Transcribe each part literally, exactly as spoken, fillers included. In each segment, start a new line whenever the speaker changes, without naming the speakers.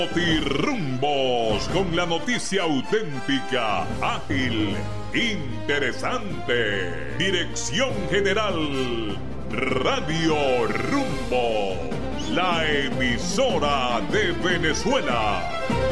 Notirumbos, con la noticia auténtica, ágil, interesante. Dirección General Radio Rumbo, la emisora de Venezuela.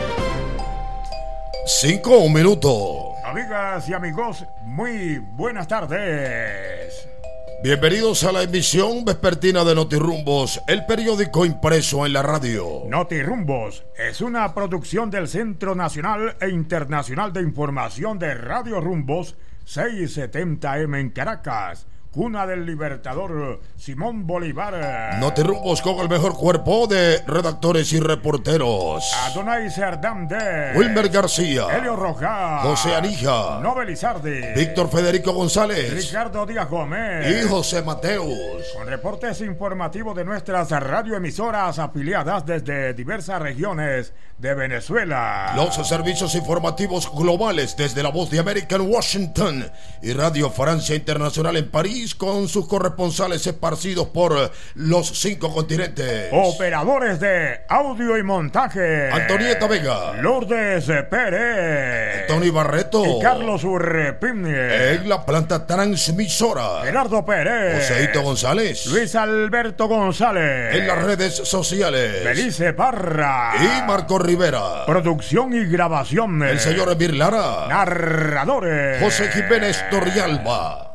Cinco minutos.
Amigas y amigos, muy buenas tardes.
Bienvenidos a la emisión vespertina de Notirumbos, el periódico impreso en la radio.
Notirumbos es una producción del Centro Nacional e Internacional de Información de Radio Rumbos, seiscientos setenta eme en Caracas, cuna del libertador Simón Bolívar.
Notirumbos con el mejor cuerpo de redactores y reporteros:
Adonai Hernández,
Wilmer García,
Helio Rojas,
José Anija,
Nobel Izardi,
Víctor Federico González,
Ricardo Díaz Gómez
y José Mateus.
Con reportes informativos de nuestras radioemisoras afiliadas desde diversas regiones de Venezuela.
Los servicios informativos globales desde La Voz de América en Washington y Radio Francia Internacional en París, con sus corresponsales esparcidos por los cinco continentes.
Operadores de audio y montaje:
Antonieta Vega,
Lourdes Pérez,
Tony Barreto
y Carlos Urrepimne.
En la planta transmisora,
Gerardo Pérez,
Joseito González,
Luis Alberto González.
En las redes sociales,
Belice Parra
y Marco Rivera.
Producción y grabación,
el señor Emir Lara.
Narradores,
José Jiménez Torrialba.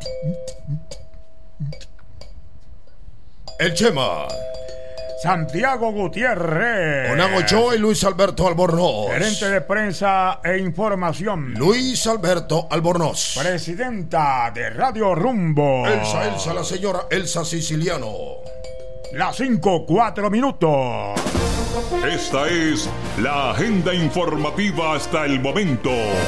El Chema,
Santiago Gutiérrez,
Onago Ochoa y Luis Alberto Albornoz.
Gerente de prensa e información,
Luis Alberto Albornoz.
Presidenta de Radio Rumbo,
Elsa, Elsa, la señora Elsa Siciliano.
Las cinco, cuatro minutos.
Esta es la agenda informativa hasta el momento.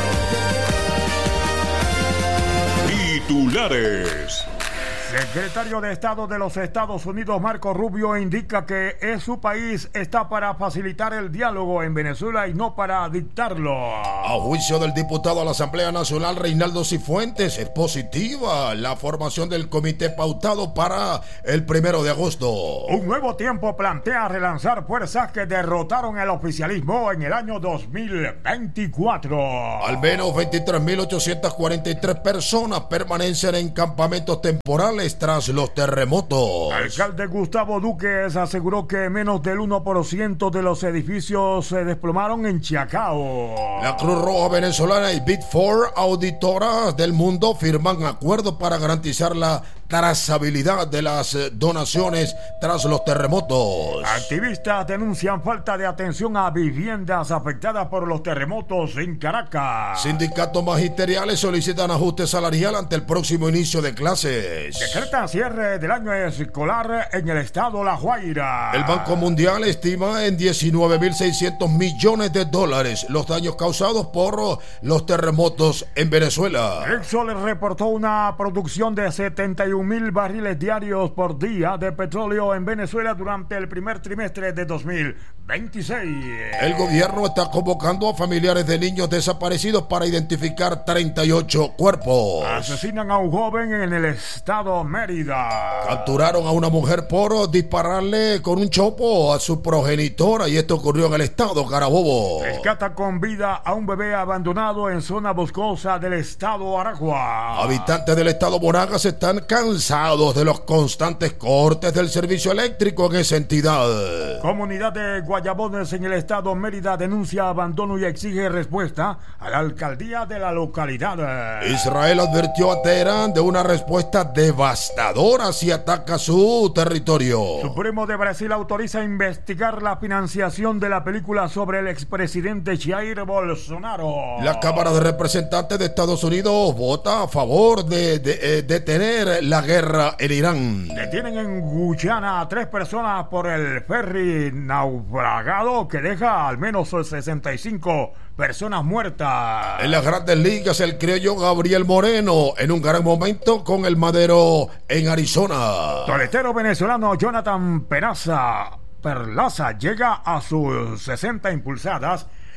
Titulares.
Secretario de Estado de los Estados Unidos Marco Rubio indica que es su país está para facilitar el diálogo en Venezuela y no para dictarlo.
A juicio del diputado a la Asamblea Nacional Reinaldo Cifuentes, es positiva la formación del comité pautado para el primero de agosto.
Un nuevo tiempo plantea relanzar fuerzas que derrotaron el oficialismo en el año dos mil veinticuatro.
Al menos veintitrés mil ochocientas cuarenta y tres personas permanecen en campamentos temporales tras los terremotos.
Alcalde Gustavo Duques aseguró que menos del uno por ciento de los edificios se desplomaron en Chacao.
La Cruz Roja venezolana y Big Four, auditoras del mundo, firman acuerdos para garantizar la trazabilidad de las donaciones tras los terremotos.
Activistas denuncian falta de atención a viviendas afectadas por los terremotos en Caracas.
Sindicatos magisteriales solicitan ajuste salarial ante el próximo inicio de clases.
Decretan cierre del año escolar en el estado La Guaira.
El Banco Mundial estima en diecinueve mil seiscientos millones de dólares los daños causados por los terremotos en Venezuela.
Exxon reportó una producción de setenta y un mil barriles diarios por día de petróleo en Venezuela durante el primer trimestre de dos mil veintiséis.
El gobierno está convocando a familiares de niños desaparecidos para identificar treinta y ocho cuerpos.
Asesinan a un joven en el estado Mérida.
Capturaron a una mujer por dispararle con un chopo a su progenitora, y esto ocurrió en el estado Carabobo.
Rescata con vida a un bebé abandonado en zona boscosa del estado Aragua.
Habitantes del estado Monagas están cansados de los constantes cortes del servicio eléctrico en esa entidad.
Comunidad de Guayabones en el estado Mérida denuncia abandono y exige respuesta a la alcaldía de la localidad.
Israel advirtió a Teherán de una respuesta devastadora si ataca su territorio.
Supremo de Brasil autoriza investigar la financiación de la película sobre el expresidente Jair Bolsonaro.
La Cámara de Representantes de Estados Unidos vota a favor de, de, de detener la guerra en Irán.
Detienen en Guyana a tres personas por el ferry naufragado que deja al menos sesenta y cinco personas muertas.
En las Grandes Ligas, el criollo Gabriel Moreno en un gran momento con el Madero en Arizona.
Toletero venezolano Jonathan Peraza Perlaza llega a sus sesenta impulsadas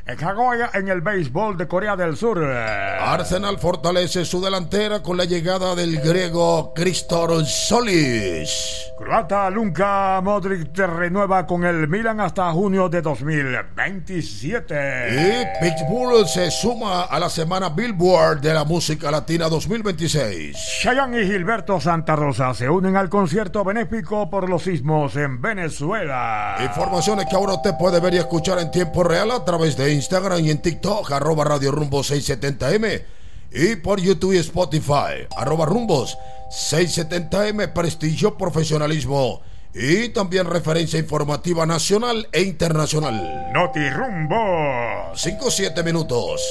En Nagoya, en el béisbol de Corea del Sur.
Arsenal fortalece su delantera con la llegada del griego Christos Solis.
Croata Luka Modric renueva con el Milan hasta junio de dos mil veintisiete.
Y Pitbull se suma a la semana Billboard de la música latina dos mil veintiséis.
Chayanne y Gilberto Santa Rosa se unen al concierto benéfico por los sismos en Venezuela.
Informaciones que ahora usted puede ver y escuchar en tiempo real a través de Instagram y en TikTok, arroba Radio Rumbo seiscientos setenta eme, y por YouTube y Spotify, arroba Rumbos seiscientos setenta eme, prestigio, profesionalismo y también referencia informativa nacional e internacional.
Noti Rumbo.
cinco a siete minutos.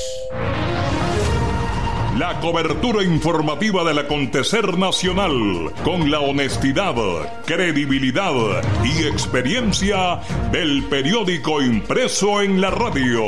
La cobertura informativa del acontecer nacional con la honestidad, credibilidad y experiencia del periódico impreso en la radio.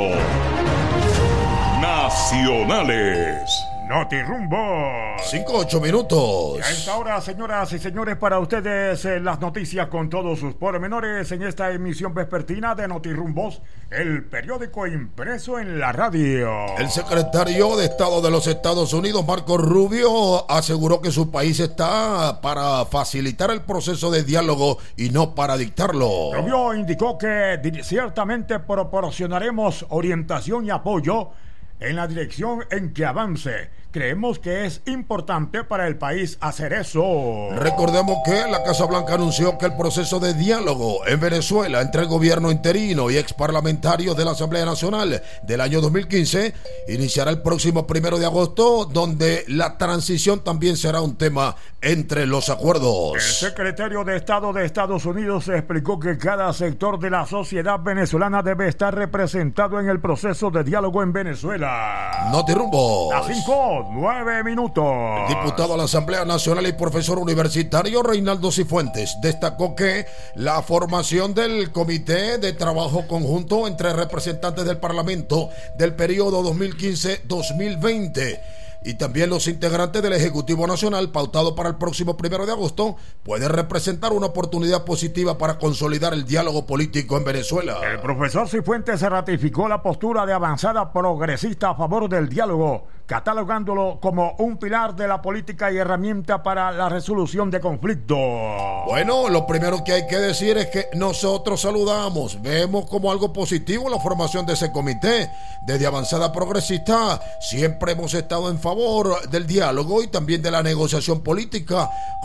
Nacionales.
Noti Rumbo.
cinco a ocho minutos.
Y a esta hora, señoras y señores, para ustedes eh, las noticias con todos sus pormenores en esta emisión vespertina de Noti Rumbos, el periódico impreso en la radio.
El secretario de Estado de los Estados Unidos, Marco Rubio, aseguró que su país está para facilitar el proceso de diálogo y no para dictarlo.
Rubio indicó que ciertamente proporcionaremos orientación y apoyo en la dirección en que avance. Creemos que es importante para el país hacer eso.
Recordemos que la Casa Blanca anunció que el proceso de diálogo en Venezuela entre el gobierno interino y exparlamentarios de la Asamblea Nacional del año dos mil quince iniciará el próximo primero de agosto, donde la transición también será un tema entre los acuerdos.
El secretario de Estado de Estados Unidos explicó que cada sector de la sociedad venezolana debe estar representado en el proceso de diálogo en Venezuela.
Noti Rumbo.
A cinco, nueve minutos.
El diputado a la Asamblea Nacional y profesor universitario Reinaldo Cifuentes destacó que la formación del Comité de Trabajo Conjunto entre representantes del Parlamento del periodo dos mil quince a dos mil veinte y también los integrantes del Ejecutivo Nacional, pautado para el próximo primero de agosto, puede representar una oportunidad positiva para consolidar el diálogo político en Venezuela.
El profesor Cifuentes se ratificó la postura de avanzada progresista a favor del diálogo, catalogándolo como un pilar de la política y herramienta para la resolución de conflictos.
Bueno, lo primero que hay que decir es que nosotros saludamos, vemos como algo positivo la formación de ese comité. Desde Avanzada Progresista siempre hemos estado en favor del diálogo y también de la negociación política